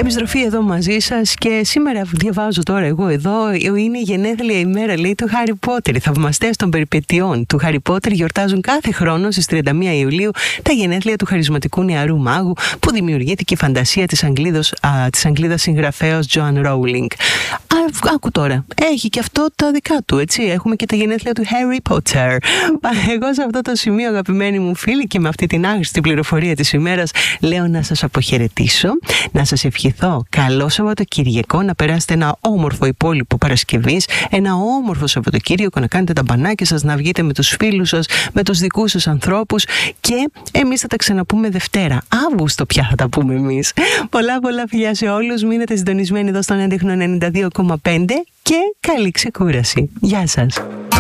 Επιστροφή εδώ μαζί σας και σήμερα διαβάζω τώρα εγώ εδώ, είναι η γενέθλια ημέρα, λέει, του Χάρι Πότερ. Οι θαυμαστές των περιπετειών του Χάρι Πότερ γιορτάζουν κάθε χρόνο στις 31 Ιουλίου τα γενέθλια του χαρισματικού νεαρού μάγου που δημιουργήθηκε η φαντασία της Αγγλίδας συγγραφέως Joanne Rowling. Άκου τώρα, έχει και αυτό τα δικά του, έτσι. Έχουμε και τα γενέθλια του Harry Potter. Εγώ σε αυτό το σημείο, αγαπημένοι μου φίλοι, και με αυτή την άχρηστη πληροφορία της ημέρας, λέω να σας αποχαιρετήσω, να σας ευχηθώ καλό Σαββατοκύριακο, να περάσετε ένα όμορφο υπόλοιπο Παρασκευής, ένα όμορφο Σαββατοκύριακο, να κάνετε τα μπανάκια σας, να βγείτε με τους φίλους σας, με τους δικούς σας ανθρώπους, και εμείς θα τα ξαναπούμε Δευτέρα. Αύγουστο πια θα τα πούμε εμείς. Πολλά φιλιά σε όλους, μείνετε συντονισμένοι εδώ στον Έντεχνο 92,5 και καλή ξεκούραση. Γεια σας.